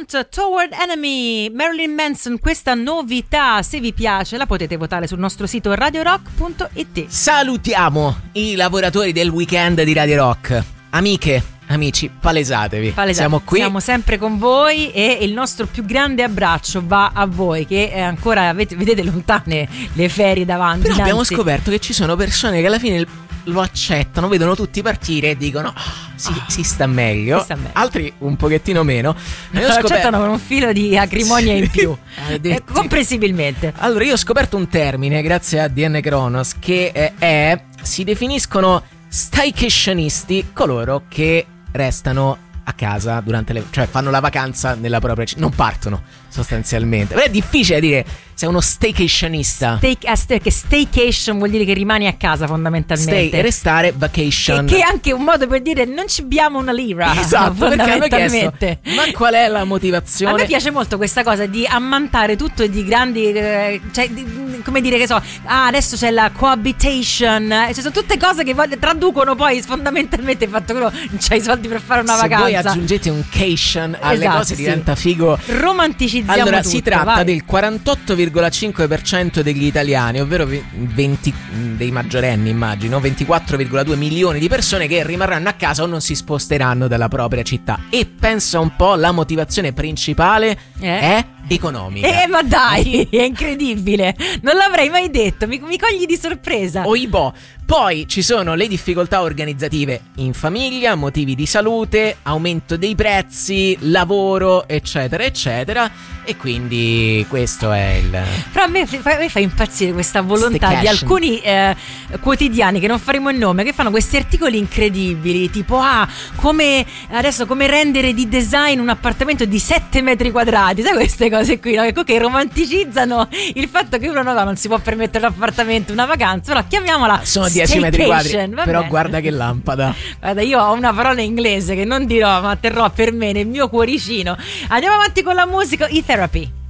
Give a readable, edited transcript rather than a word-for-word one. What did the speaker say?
Front Toward Enemy, Marilyn Manson. Questa novità, se vi piace, la potete votare sul nostro sito radiorock.it. Salutiamo i lavoratori del weekend di Radio Rock. Amiche, amici, palesatevi. Siamo qui. Siamo sempre con voi e il nostro più grande abbraccio va a voi che ancora vedete lontane le ferie davanti. Però abbiamo scoperto che ci sono persone che alla fine lo accettano, vedono tutti partire e dicono si sta meglio. Altri un pochettino meno. Lo accettano con un filo di acrimonia in più. Comprensibilmente. Allora, io ho scoperto un termine grazie a DN Kronos che si definiscono staycationisti, coloro che restano a casa durante cioè fanno la vacanza nella propria non partono sostanzialmente. Però è difficile dire sei uno staycationista. Perché staycation vuol dire che rimani a casa fondamentalmente. Stay, restare, vacation. Che è anche un modo per dire non ci abbiamo una lira. Esatto, fondamentalmente. Ma qual è la motivazione? A me piace molto questa cosa di ammantare tutto di grandi come dire che so, adesso c'è la cohabitation, cioè sono tutte cose che traducono poi fondamentalmente il fatto che non c'hai i soldi per fare una vacanza. Se voi aggiungete un cation alle cose diventa figo. Romanticizziamo allora tutto, si tratta del 48,5% degli italiani, ovvero 20 dei maggiorenni, immagino, 24,2 milioni di persone che rimarranno a casa o non si sposteranno dalla propria città. E pensa un po', la motivazione principale è economica. Ma dai, è incredibile, non l'avrei mai detto, mi cogli di sorpresa. Oibò. Poi ci sono le difficoltà organizzative in famiglia, motivi di salute, aumento dei prezzi, lavoro, eccetera eccetera. E quindi questo è il... Però a me fa impazzire questa volontà di alcuni quotidiani che non faremo il nome, che fanno questi articoli incredibili, tipo come rendere di design un appartamento di 7 metri quadrati, sai queste cose qui, no? Che romanticizzano il fatto che uno non si può permettere l'appartamento, una vacanza, allora chiamiamola sono 10 metri quadri, però bene. Guarda che lampada. Guarda, io ho una parola inglese che non dirò, ma terrò per me nel mio cuoricino. Andiamo avanti con la musica. E-Therapy.